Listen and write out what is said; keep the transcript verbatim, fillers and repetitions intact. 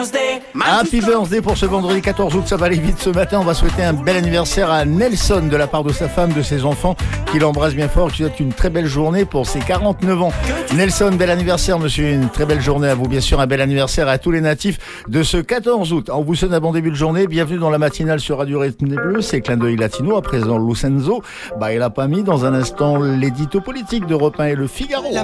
Happy birthday pour ce vendredi quatorze août, ça va aller vite ce matin. On va souhaiter un bel anniversaire à Nelson de la part de sa femme, de ses enfants, qui l'embrasse bien fort, qui souhaite une très belle journée pour ses quarante-neuf ans. Nelson, bel anniversaire monsieur, une très belle journée à vous, bien sûr, un bel anniversaire à tous les natifs de ce quatorze août. On vous souhaite un bon début de journée, bienvenue dans la matinale sur Radio Rythme des Bleus, c'est Clin d'œil latino, à présent Lucenzo, bah il a pas mis dans un instant l'édito politique d'Europe un et le Figaro.